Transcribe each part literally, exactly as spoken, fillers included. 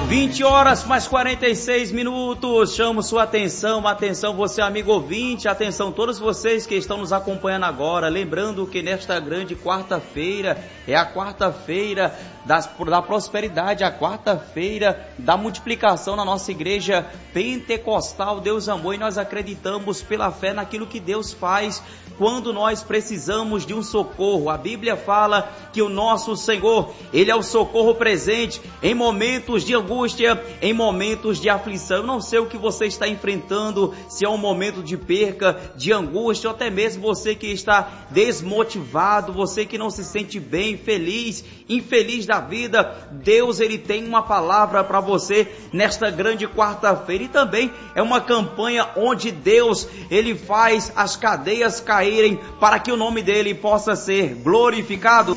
vinte horas mais quarenta e seis minutos, chamo sua atenção, atenção você amigo ouvinte, atenção todos vocês que estão nos acompanhando agora, lembrando que nesta grande quarta-feira, é a quarta-feira das, da prosperidade, a quarta-feira da multiplicação na nossa igreja pentecostal, Deus amou e nós acreditamos pela fé naquilo que Deus faz quando nós precisamos de um socorro. A Bíblia fala que o nosso Senhor, Ele é o socorro presente em momentos de angústia, em momentos de aflição. Eu não sei o que você está enfrentando, se é um momento de perca, de angústia, ou até mesmo você que está desmotivado, você que não se sente bem, feliz, infeliz da vida. Deus, Ele tem uma palavra para você nesta grande quarta-feira, e também é uma campanha onde Deus, Ele faz as cadeias caírem para que o nome dele possa ser glorificado.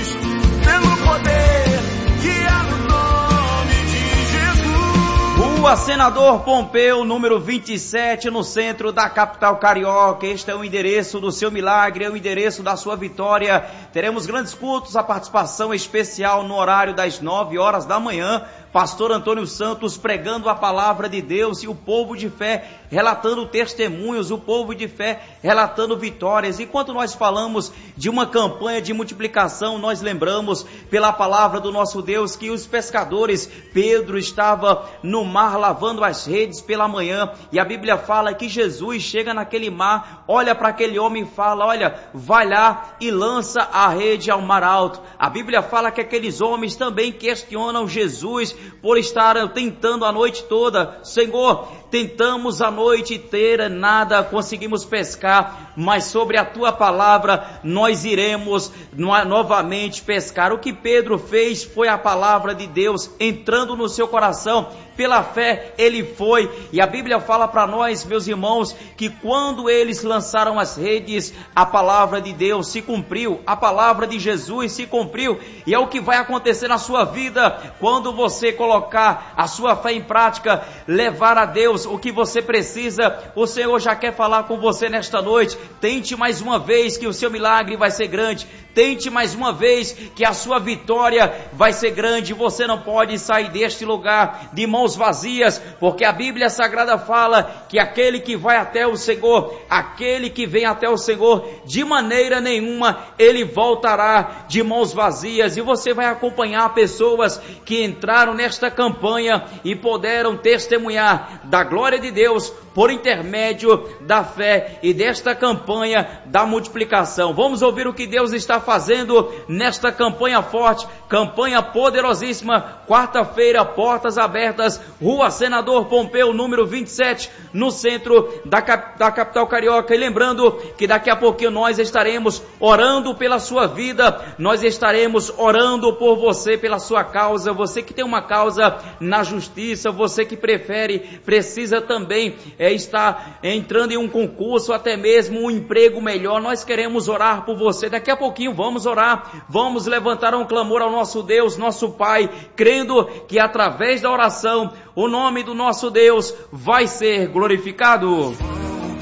Pelo poder que há no nome de Jesus. Rua Senador Pompeu, número vinte e sete, no centro da capital carioca. Este é o endereço do seu milagre, é o endereço da sua vitória. Teremos grandes cultos, a participação especial no horário das nove horas da manhã. Pastor Antônio Santos pregando a palavra de Deus e o povo de fé relatando testemunhos, o povo de fé relatando vitórias. E quando nós falamos de uma campanha de multiplicação, nós lembramos pela palavra do nosso Deus que os pescadores, Pedro estava no mar lavando as redes pela manhã, e a Bíblia fala que Jesus chega naquele mar, olha para aquele homem e fala: olha, vai lá e lança a rede ao mar alto. A Bíblia fala que aqueles homens também questionam Jesus por estar tentando a noite toda. Senhor, tentamos a noite inteira, nada conseguimos pescar, mas sobre a tua palavra nós iremos novamente pescar. O que Pedro fez foi a palavra de Deus entrando no seu coração. Pela fé ele foi, e a Bíblia fala para nós, meus irmãos, que quando eles lançaram as redes, a palavra de Deus se cumpriu, a palavra de Jesus se cumpriu, e é o que vai acontecer na sua vida quando você colocar a sua fé em prática, levar a Deus o que você precisa. O Senhor já quer falar com você nesta noite. Tente mais uma vez que o seu milagre vai ser grande, tente mais uma vez que a sua vitória vai ser grande. Você não pode sair deste lugar de mãos vazias, porque a Bíblia Sagrada fala que aquele que vai até o Senhor, aquele que vem até o Senhor, de maneira nenhuma ele voltará de mãos vazias. E você vai acompanhar pessoas que entraram nesta campanha e puderam testemunhar da glória de Deus por intermédio da fé e desta campanha da multiplicação. Vamos ouvir o que Deus está fazendo nesta campanha forte, campanha poderosíssima. Quarta-feira, portas abertas, Rua Senador Pompeu, número vinte e sete, no centro da, cap- da capital carioca. E lembrando que daqui a pouquinho nós estaremos orando pela sua vida, nós estaremos orando por você, pela sua causa. Você que tem uma causa na justiça, você que prefere, precisa também é, estar entrando em um concurso, até mesmo um emprego melhor, nós queremos orar por você. Daqui a pouquinho vamos orar, vamos levantar um clamor ao nosso Deus, nosso Pai, crendo que através da oração o nome do nosso Deus vai ser glorificado.